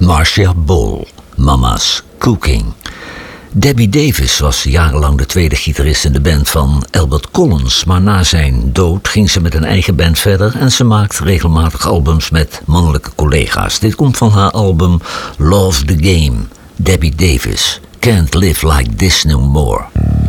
Marcia Ball, Mama's Cooking. Debbie Davis was jarenlang de tweede gitarist in de band van Albert Collins, maar na zijn dood ging ze met een eigen band verder en ze maakt regelmatig albums met mannelijke collega's. Dit komt van haar album Love the Game. Debbie Davis, Can't Live Like This No More.